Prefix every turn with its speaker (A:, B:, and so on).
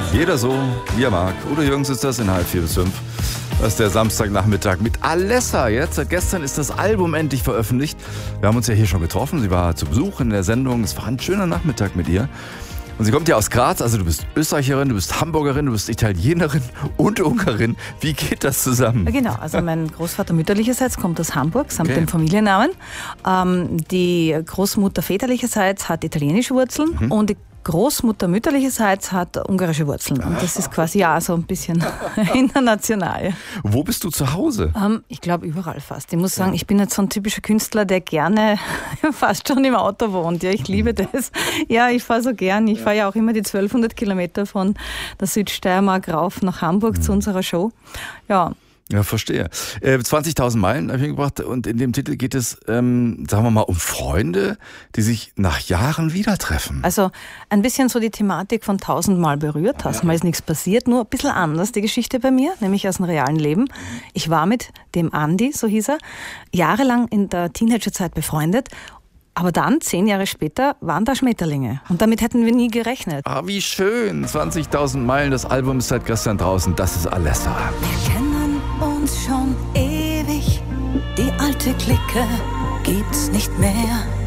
A: Jeder so, wie er mag. Udo Jürgens ist das in 3:30 bis 5. Das ist der Samstagnachmittag mit Alessa. Gestern ist das Album endlich veröffentlicht. Wir haben uns ja hier schon getroffen. Sie war zu Besuch in der Sendung. Es war ein schöner Nachmittag mit ihr. Und sie kommt ja aus Graz. Also du bist Österreicherin, du bist Hamburgerin, du bist Italienerin und Ungarin. Wie geht das zusammen?
B: Genau, also mein Großvater mütterlicherseits kommt aus Hamburg, samt dem Familiennamen. Die Großmutter väterlicherseits hat italienische Wurzeln und die Großmutter mütterlicherseits hat ungarische Wurzeln. Und das ist quasi ja so ein bisschen international.
A: Wo bist du zu Hause?
B: Ich glaube überall fast. Ich muss sagen, ich bin jetzt so ein typischer Künstler, der gerne fast schon im Auto wohnt. Ja, ich liebe das. Ja, ich fahre so gern. Ich fahre ja auch immer die 1200 Kilometer von der Südsteiermark rauf nach Hamburg zu unserer Show. Ja,
A: verstehe. 20.000 Meilen habe ich gebracht und in dem Titel geht es, sagen wir mal, um Freunde, die sich nach Jahren wieder treffen.
B: Also ein bisschen so die Thematik von 1000 Mal berührt. 1000 Mal ist nichts passiert, nur ein bisschen anders die Geschichte bei mir, nämlich aus dem realen Leben. Ich war mit dem Andi, so hieß er, jahrelang in der Teenagerzeit befreundet. Aber dann, 10 Jahre später, waren da Schmetterlinge. Und damit hätten wir nie gerechnet.
A: Ah, wie schön. 20.000 Meilen, das Album ist seit gestern draußen. Das ist Alessa.
C: Wir kennen uns schon ewig, die alte Clique gibt's nicht mehr.